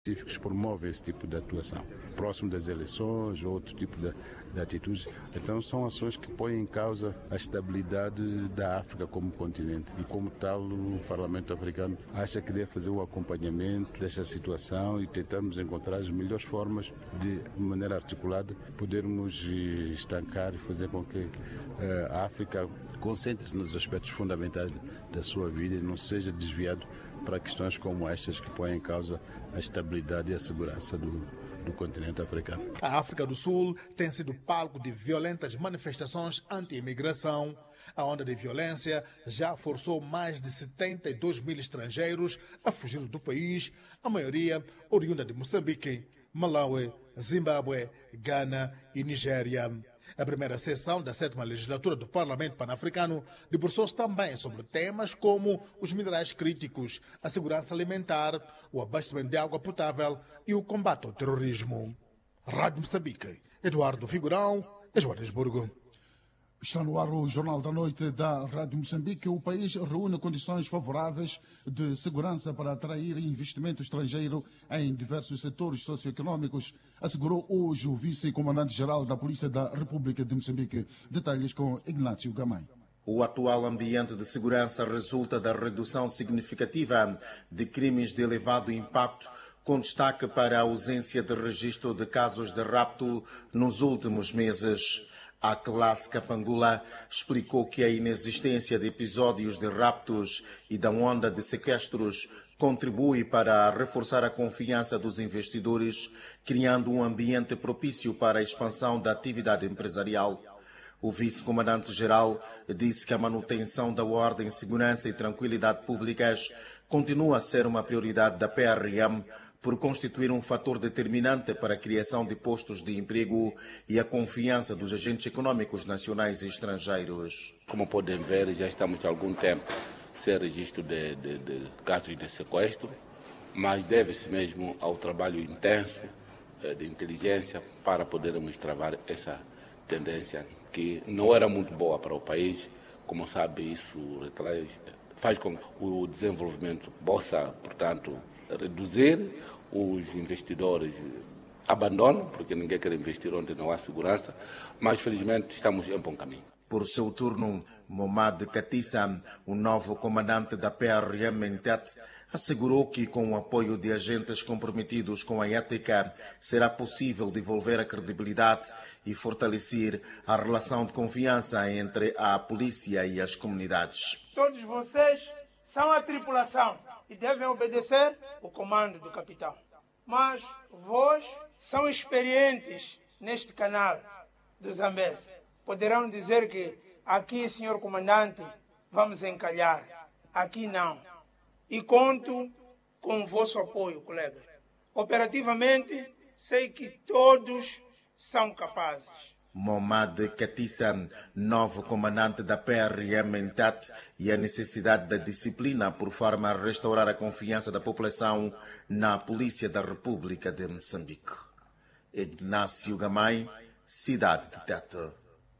específicos promovem esse tipo de atuação. Próximo das eleições, outro tipo de atitudes. Então são ações que põem em causa a estabilidade da África como continente. E como tal, o Parlamento Africano acha que deve fazer o acompanhamento desta situação e tentarmos encontrar as melhores formas de maneira articulada, podermos estancar e fazer com que a África concentre-se nos aspectos fundamentais da sua vida e não seja desviado para questões como estas que põem em causa a estabilidade e a segurança do continente africano. A África do Sul tem sido palco de violentas manifestações anti-imigração. A onda de violência já forçou mais de 72 mil estrangeiros a fugir do país, a maioria oriunda de Moçambique, Malawi, Zimbábue, Gana e Nigéria. A primeira sessão da 7ª legislatura do Parlamento Pan-Africano debruçou-se também sobre temas como os minerais críticos, a segurança alimentar, o abastecimento de água potável e o combate ao terrorismo. Rádio Moçambique, Eduardo Figurão, Joanesburgo. Está no ar o Jornal da Noite da Rádio Moçambique. O país reúne condições favoráveis de segurança para atrair investimento estrangeiro em diversos setores socioeconômicos, assegurou hoje o vice-comandante-geral da Polícia da República de Moçambique. Detalhes com Ignácio Gamay. O atual ambiente de segurança resulta da redução significativa de crimes de elevado impacto, com destaque para a ausência de registro de casos de rapto nos últimos meses. A classe Kapangula explicou que a inexistência de episódios de raptos e da onda de sequestros contribui para reforçar a confiança dos investidores, criando um ambiente propício para a expansão da atividade empresarial. O vice-comandante-geral disse que a manutenção da ordem, segurança e tranquilidade públicas continua a ser uma prioridade da PRM, por constituir um fator determinante para a criação de postos de emprego e a confiança dos agentes econômicos nacionais e estrangeiros. Como podem ver, já estamos há algum tempo sem registro de casos de sequestro, mas deve-se mesmo ao trabalho intenso de inteligência para podermos travar essa tendência que não era muito boa para o país. Como sabe, isso faz com que o desenvolvimento possa, portanto, reduzir, os investidores abandonam, porque ninguém quer investir onde não há segurança, mas felizmente estamos em bom caminho. Por seu turno, Momad Katissa, o novo comandante da PRM em Tete, assegurou que com o apoio de agentes comprometidos com a ética será possível devolver a credibilidade e fortalecer a relação de confiança entre a polícia e as comunidades. Todos vocês são a tripulação e devem obedecer o comando do capitão. Mas vós são experientes neste canal do Zambeze. Poderão dizer que aqui, senhor comandante, vamos encalhar. Aqui não. E conto com o vosso apoio, colegas. Operativamente, sei que todos são capazes. Momad Katissa, novo comandante da PRM em Tete, e a necessidade da disciplina por forma a restaurar a confiança da população na Polícia da República de Moçambique. Ignácio Gamay, cidade de Tete.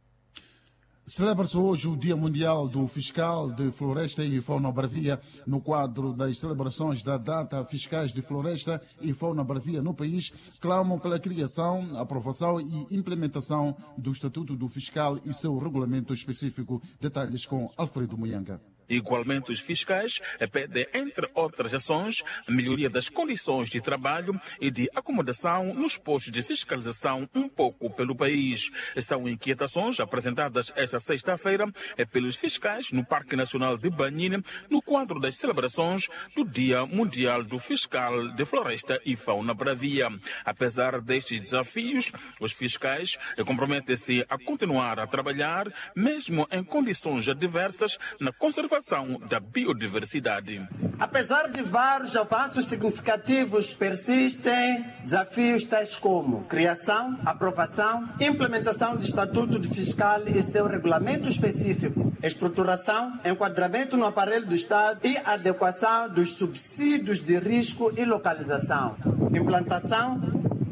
Celebra-se hoje o Dia Mundial do Fiscal de Floresta e Fauna Bravia. No quadro das celebrações da data, fiscais de floresta e fauna bravia no país clamam pela criação, aprovação e implementação do Estatuto do Fiscal e seu regulamento específico. Detalhes com Alfredo Muyanga. Igualmente, os fiscais pedem, entre outras ações, a melhoria das condições de trabalho e de acomodação nos postos de fiscalização um pouco pelo país. São inquietações apresentadas esta sexta-feira pelos fiscais no Parque Nacional de Banhine, no quadro das celebrações do Dia Mundial do Fiscal de Floresta e Fauna Bravia. Apesar destes desafios, os fiscais comprometem-se a continuar a trabalhar, mesmo em condições adversas, na conservação da biodiversidade. Apesar de vários avanços significativos, persistem desafios tais como criação, aprovação, implementação do Estatuto de Fiscal e seu regulamento específico, estruturação, enquadramento no aparelho do Estado e adequação dos subsídios de risco e localização, implantação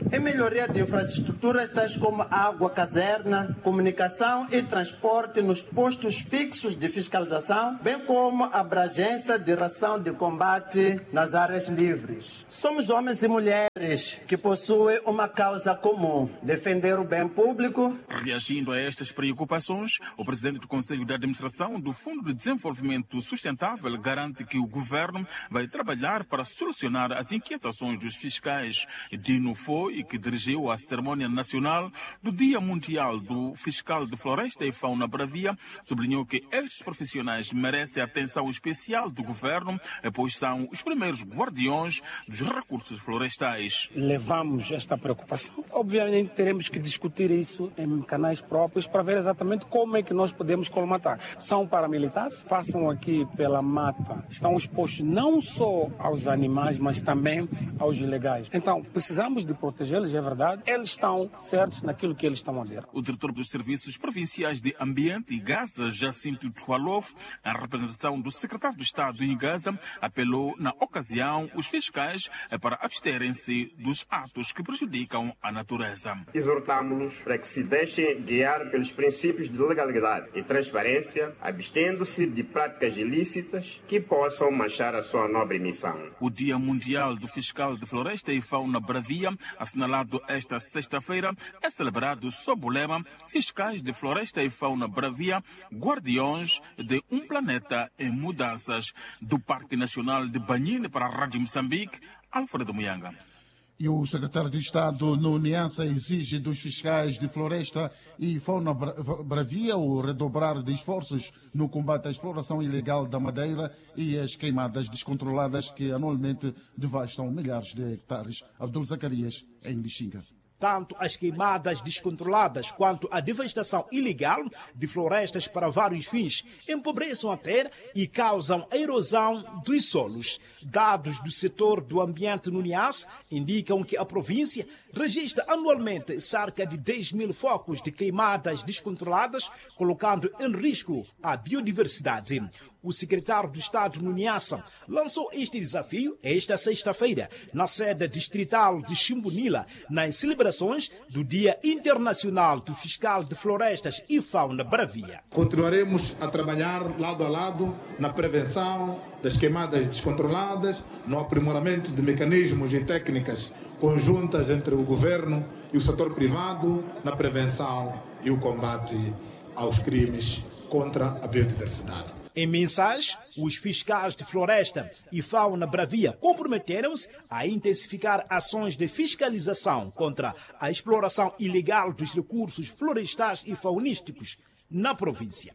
em melhoria de infraestruturas tais como água, caserna, comunicação e transporte nos postos fixos de fiscalização, bem como a abrangência de ração de combate nas áreas livres. Somos homens e mulheres que possuem uma causa comum, defender o bem público. Reagindo a estas preocupações, o presidente do Conselho de Administração do Fundo de Desenvolvimento Sustentável garante que o governo vai trabalhar para solucionar as inquietações dos fiscais. Dino foi que dirigiu a cerimônia nacional do Dia Mundial do Fiscal de Floresta e Fauna Bravia, sublinhou que estes profissionais merecem atenção especial do governo, pois são os primeiros guardiões dos recursos florestais. Levamos esta preocupação. Obviamente teremos que discutir isso em canais próprios para ver exatamente como é que nós podemos colmatar. São paramilitares, passam aqui pela mata, estão expostos não só aos animais, mas também aos ilegais. Então, precisamos de protegê-los, é verdade. Eles estão certos naquilo que eles estão a dizer. O diretor dos Serviços Provinciais de Ambiente e Gaza, Jacinto Tualov, a representação do secretário de Estado em Gaza, apelou na ocasião os fiscais para absterem-se dos atos que prejudicam a natureza. Exortamos-los para que se deixem guiar pelos princípios de legalidade e transparência, abstendo-se de práticas ilícitas que possam manchar a sua nobre missão. O Dia Mundial do Fiscal de Floresta e Fauna Bravia, assinalado esta sexta-feira, é celebrado sob o lema Fiscais de Floresta e Fauna Bravia, guardiões de um planeta em mudanças. Do Parque Nacional de Banhine para a Rádio Moçambique, Alfredo Muyanga. E o secretário de Estado no Niassa exige dos fiscais de floresta e fauna bravia o redobrar de esforços no combate à exploração ilegal da madeira e as queimadas descontroladas que anualmente devastam milhares de hectares. Abdul Zacarias, em Lixinga. Tanto as queimadas descontroladas quanto a devastação ilegal de florestas para vários fins empobrecem a terra e causam a erosão dos solos. Dados do setor do ambiente no Niassa indicam que a província registra anualmente cerca de 10 mil focos de queimadas descontroladas, colocando em risco a biodiversidade. O secretário do Estado no Niassa lançou este desafio esta sexta-feira na sede distrital de Chimbunila, nas celebrações do Dia Internacional do Fiscal de Florestas e Fauna Bravia. Continuaremos a trabalhar lado a lado na prevenção das queimadas descontroladas, no aprimoramento de mecanismos e técnicas conjuntas entre o governo e o setor privado, na prevenção e o combate aos crimes contra a biodiversidade. Em mensagem, os fiscais de floresta e fauna bravia comprometeram-se a intensificar ações de fiscalização contra a exploração ilegal dos recursos florestais e faunísticos na província.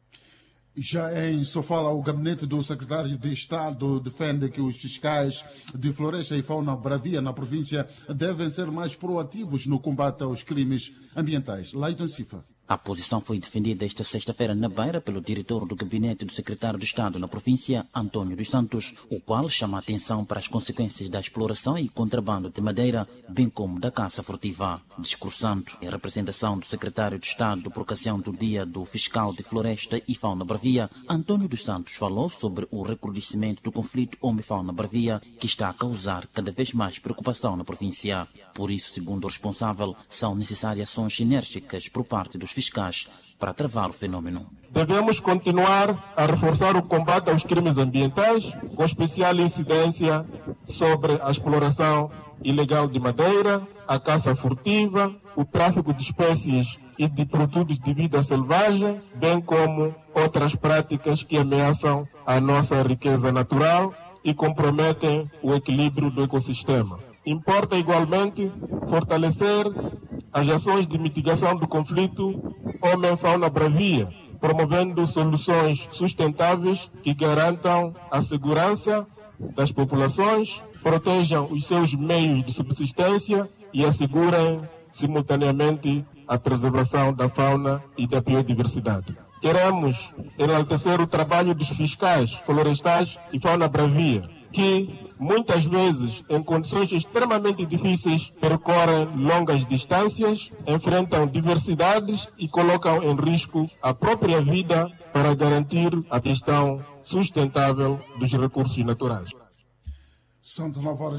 Já em Sofala, o gabinete do secretário de Estado defende que os fiscais de floresta e fauna bravia na província devem ser mais proativos no combate aos crimes ambientais. Leiton Sifa. A posição foi defendida esta sexta-feira na Beira pelo diretor do gabinete do secretário de Estado na província, Antônio dos Santos, o qual chama a atenção para as consequências da exploração e contrabando de madeira, bem como da caça furtiva. Discursando em representação do secretário de Estado por ocasião do Dia do Fiscal de Floresta e Fauna Bravia, Antônio dos Santos falou sobre o recrudescimento do conflito homem-fauna bravia, que está a causar cada vez mais preocupação na província. Por isso, segundo o responsável, são necessárias ações enérgicas por parte dos fiscais para travar o fenômeno. Devemos continuar a reforçar o combate aos crimes ambientais, com especial incidência sobre a exploração ilegal de madeira, a caça furtiva, o tráfico de espécies e de produtos de vida selvagem, bem como outras práticas que ameaçam a nossa riqueza natural e comprometem o equilíbrio do ecossistema. Importa igualmente fortalecer as ações de mitigação do conflito homem-fauna bravia, promovendo soluções sustentáveis que garantam a segurança das populações, protejam os seus meios de subsistência e assegurem simultaneamente a preservação da fauna e da biodiversidade. Queremos enaltecer o trabalho dos fiscais florestais e fauna bravia, que muitas vezes, em condições extremamente difíceis, percorrem longas distâncias, enfrentam diversidades e colocam em risco a própria vida para garantir a gestão sustentável dos recursos naturais. São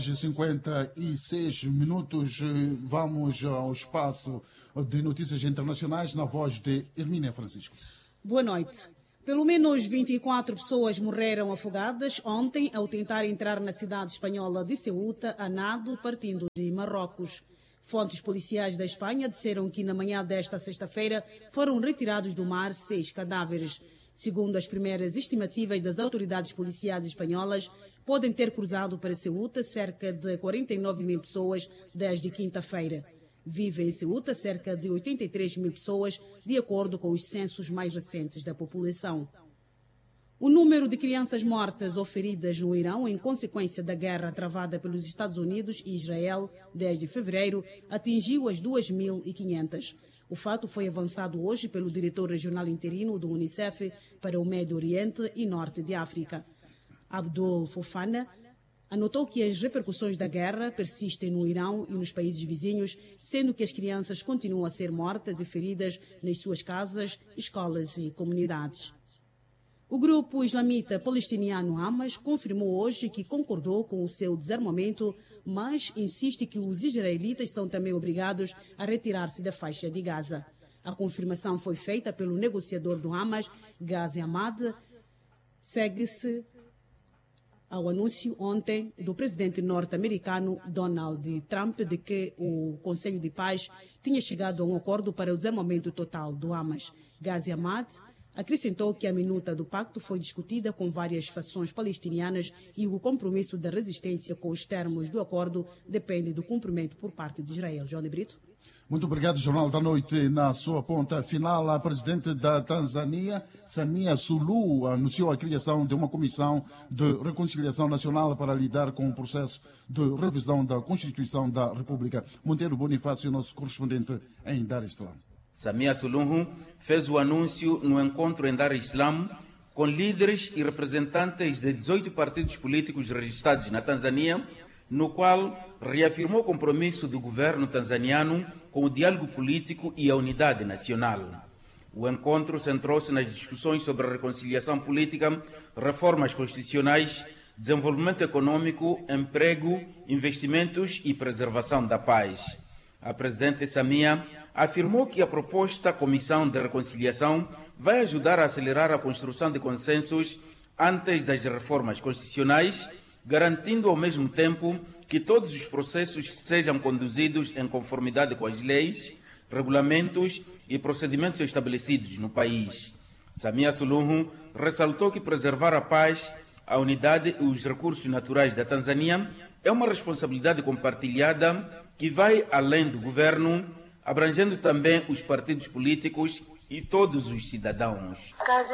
19h56. Vamos ao espaço de notícias internacionais na voz de Hermínia Francisco. Boa noite. Pelo menos 24 pessoas morreram afogadas ontem ao tentar entrar na cidade espanhola de Ceuta a nado, partindo de Marrocos. Fontes policiais da Espanha disseram que na manhã desta sexta-feira foram retirados do mar 6 cadáveres. Segundo as primeiras estimativas das autoridades policiais espanholas, podem ter cruzado para Ceuta cerca de 49 mil pessoas desde quinta-feira. Vivem em Ceuta cerca de 83 mil pessoas, de acordo com os censos mais recentes da população. O número de crianças mortas ou feridas no Irão em consequência da guerra travada pelos Estados Unidos e Israel desde fevereiro atingiu as 2.500. O fato foi avançado hoje pelo diretor regional interino do Unicef para o Médio Oriente e Norte de África. Abdul Fofana anotou que as repercussões da guerra persistem no Irão e nos países vizinhos, sendo que as crianças continuam a ser mortas e feridas nas suas casas, escolas e comunidades. O grupo islamita palestiniano Hamas confirmou hoje que concordou com o seu desarmamento, mas insiste que os israelitas são também obrigados a retirar-se da faixa de Gaza. A confirmação foi feita pelo negociador do Hamas, Ghazi Hamad, segue-se ao anúncio ontem do presidente norte-americano Donald Trump de que o Conselho de Paz tinha chegado a um acordo para o desarmamento total do Hamas. Ghazi Hamad acrescentou que a minuta do pacto foi discutida com várias fações palestinianas e o compromisso da resistência com os termos do acordo depende do cumprimento por parte de Israel. João de Brito. Muito obrigado, Jornal da Noite. Na sua ponta final, a presidente da Tanzânia, Samia Suluhu, anunciou a criação de uma comissão de reconciliação nacional para lidar com o processo de revisão da Constituição da República. Monteiro Bonifácio, nosso correspondente em Dar es Salaam. Samia Suluhu fez o anúncio no encontro em Dar es Salaam com líderes e representantes de 18 partidos políticos registrados na Tanzânia, no qual reafirmou o compromisso do governo tanzaniano com o diálogo político e a unidade nacional. O encontro centrou-se nas discussões sobre a reconciliação política, reformas constitucionais, desenvolvimento econômico, emprego, investimentos e preservação da paz. A presidente Samia afirmou que a proposta Comissão de Reconciliação vai ajudar a acelerar a construção de consensos antes das reformas constitucionais, garantindo ao mesmo tempo que todos os processos sejam conduzidos em conformidade com as leis, regulamentos e procedimentos estabelecidos no país. Samia Suluhu ressaltou que preservar a paz, a unidade e os recursos naturais da Tanzânia é uma responsabilidade compartilhada que vai além do governo, abrangendo também os partidos políticos e todos os cidadãos.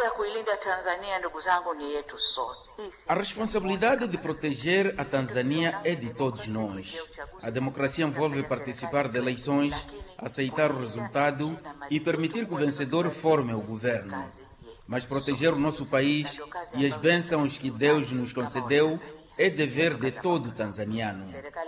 A responsabilidade de proteger a Tanzânia é de todos nós. A democracia envolve participar de eleições, aceitar o resultado e permitir que o vencedor forme o governo. Mas proteger o nosso país e as bênçãos que Deus nos concedeu é dever de todo tanzaniano.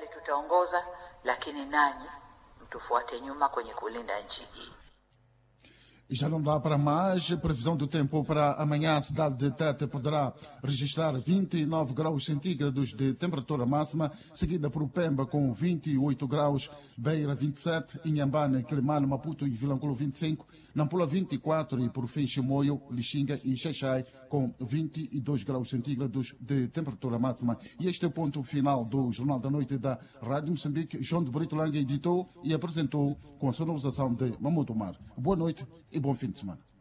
Já não dá para mais. Previsão do tempo para amanhã. A cidade de Tete poderá registrar 29 graus centígrados de temperatura máxima, seguida por Pemba com 28 graus, Beira 27, Inhambane, Quilimane, Maputo e Vilanculo 25, Nampula 24 e por fim Chimoio, Lixinga e Xaixai com 22 graus centígrados de temperatura máxima. E este é o ponto final do Jornal da Noite da Rádio Moçambique. João de Brito Lange editou e apresentou com a sonorização de Mamuto Mar. Boa noite e bom fim de semana.